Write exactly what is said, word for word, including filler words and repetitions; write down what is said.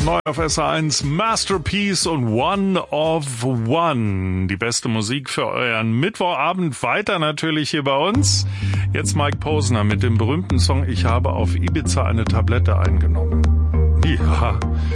Neu auf S R eins, Masterpiece und One of One. Die beste Musik für euren Mittwochabend. Weiter natürlich hier bei uns. Jetzt Mike Posner mit dem berühmten Song Ich habe auf Ibiza eine Tablette eingenommen. Ja,